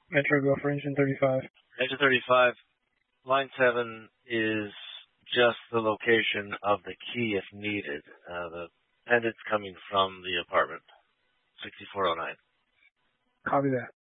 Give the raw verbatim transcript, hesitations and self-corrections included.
Metro, go for engine thirty-five. Engine thirty-five, line seven is just the location of the key if needed. Uh, the pendant's coming from the apartment, sixty-four oh nine. Copy that.